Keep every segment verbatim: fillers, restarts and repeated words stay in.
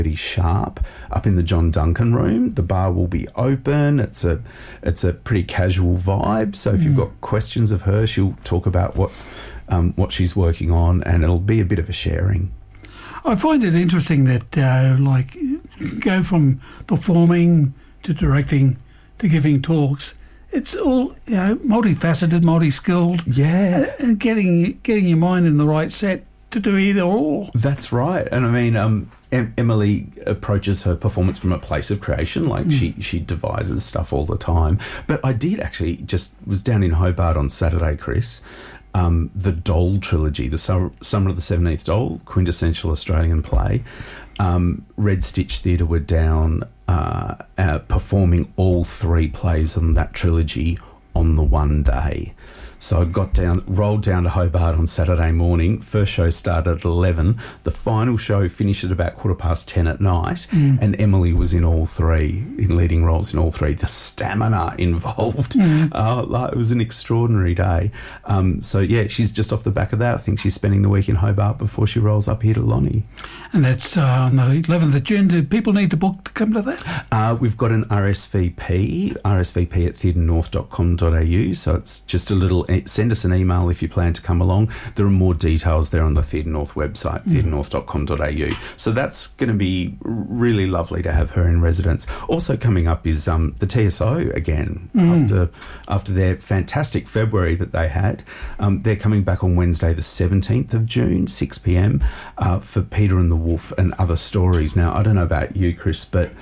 sharp up in the John Duncan room. The bar will be open. It's a it's a pretty casual vibe. So if mm. you've got questions of her, she'll talk about what um, what she's working on, and it'll be a bit of a sharing. I find it interesting that uh, like go from performing to directing to giving talks. It's all, you know, multifaceted, multi-skilled. Yeah, and getting getting your mind in the right set to do either or. That's right. And I mean, um, em- Emily approaches her performance from a place of creation. Like mm. she she devises stuff all the time. But I did actually just was down in Hobart on Saturday, Chris. Um, the Doll trilogy, the Summer, Summer of the seventeenth Doll, quintessential Australian play. Um, Red Stitch Theatre were down uh, uh, performing all three plays on that trilogy on the one day. So I got down, rolled down to Hobart on Saturday morning. First show started at eleven. The final show finished at about quarter past ten at night. Mm. And Emily was in all three, in leading roles in all three. The stamina involved. Mm. Uh, like, it was an extraordinary day. Um, so, yeah, she's just off the back of that. I think she's spending the week in Hobart before she rolls up here to Lonnie. And that's uh, on the eleventh of June. Do people need to book to come to that? Uh, we've got an R S V P, R S V P at theatre north dot com dot a u. So it's just a little... Send us an email if you plan to come along. There are more details there on the Theatre North website, mm. theatre north dot com dot a u. So that's going to be really lovely to have her in residence. Also coming up is um, the T S O again. Mm. After after their fantastic February that they had. Um, they're coming back on Wednesday the seventeenth of June, six p.m, uh, for Peter and the Wolf and Other Stories. Now, I don't know about you, Chris, but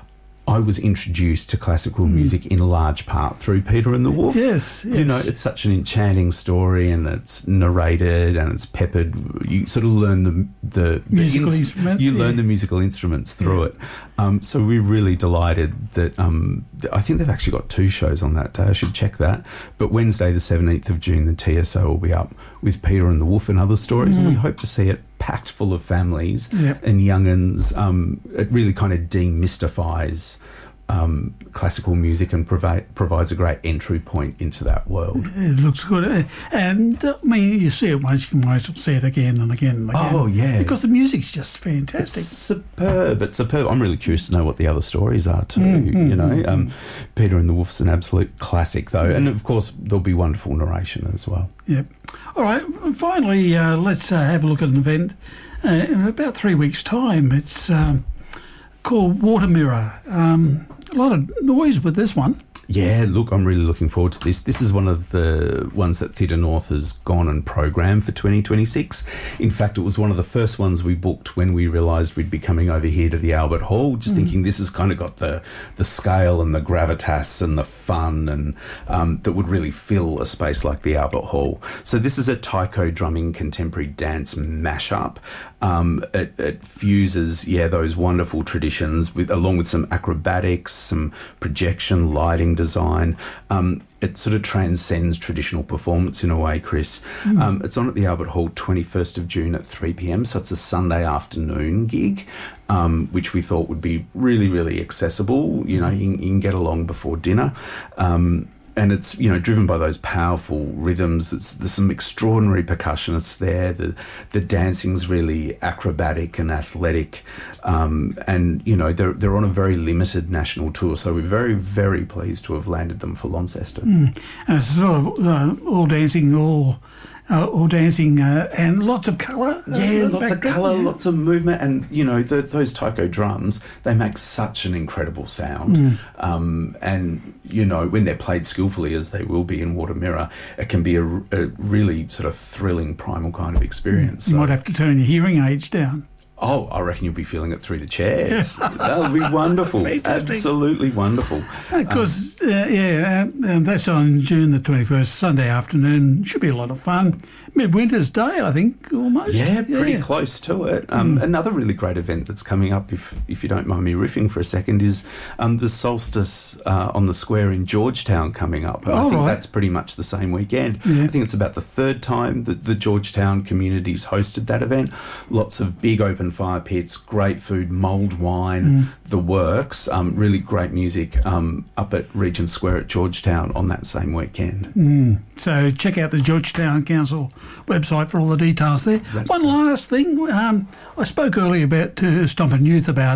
I was introduced to classical music in large part through Peter and the Wolf. Yes, yes. You know, it's such an enchanting story, and it's narrated and it's peppered. You sort of learn the the, the musical ins- instruments. You yeah. learn the musical instruments through yeah. it. Um, so we're really delighted that um, I think they've actually got two shows on that day. I should check that. But Wednesday, the seventeenth of June, the T S O will be up with Peter and the Wolf and Other Stories, mm. and we hope to see it packed full of families yep. and young'uns. Um, it really kind of demystifies Um, classical music and provide, provides a great entry point into that world. It looks good. And, uh, I mean, you see it once, you can always see it again and again and again. Oh, yeah. Because the music's just fantastic. It's superb. It's superb. I'm really curious to know what the other stories are too, mm-hmm. you know. Um, Peter and the Wolf's an absolute classic, though. And, of course, there'll be wonderful narration as well. Yep. All right. Finally, uh, let's uh, have a look at an event uh, in about three weeks' time. It's um, called Water Mirror. Um, a lot of noise with this one. Yeah, look, I'm really looking forward to this. This is one of the ones that Theatre North has gone and programmed for twenty twenty-six. In fact, it was one of the first ones we booked when we realised we'd be coming over here to the Albert Hall, just mm. thinking this has kind of got the the scale and the gravitas and the fun and um, that would really fill a space like the Albert Hall. So this is a taiko drumming contemporary dance mashup. Um, it, it fuses, yeah, those wonderful traditions with along with some acrobatics, some projection, lighting design. Um, it sort of transcends traditional performance in a way, Chris. Mm. Um, it's on at the Albert Hall twenty-first of June at three p.m, so it's a Sunday afternoon gig, um, which we thought would be really, really accessible. You know, you, you can get along before dinner. Um, And it's, you know, driven by those powerful rhythms. It's, there's some extraordinary percussionists there. The the dancing's really acrobatic and athletic. Um, and, you know, they're, they're on a very limited national tour. So we're very, very pleased to have landed them for Launceston. Mm. And it's sort of uh, all dancing, all... Uh, all dancing uh, and lots of colour. Yeah, uh, lots of colour, yeah. lots of movement. And, you know, the, those taiko drums, they make such an incredible sound. Mm. Um, and, you know, when they're played skillfully, as they will be in Water Mirror, it can be a, a really sort of thrilling, primal kind of experience. You so, might have to turn your hearing aids down. Oh, I reckon you'll be feeling it through the chairs. That'll be wonderful. Fantastic. Absolutely wonderful. Because, um, uh, yeah, uh, and that's on June the twenty-first, Sunday afternoon. Should be a lot of fun. Midwinter's Day, I think, almost. Yeah, pretty yeah. close to it. Um, mm. Another really great event that's coming up, if if you don't mind me riffing for a second, is um, the Solstice uh, on the Square in Georgetown coming up. And oh, I think right. that's pretty much the same weekend. Yeah. I think it's about the third time that the Georgetown community's hosted that event. Lots of big open open fire pits, great food, mulled wine, Mm. the works. Um, really great music um, up at Regent Square at Georgetown on that same weekend. Mm. So check out the Georgetown Council website for all the details there. That's One great. last thing. Um, I spoke earlier about to Stompin' Youth about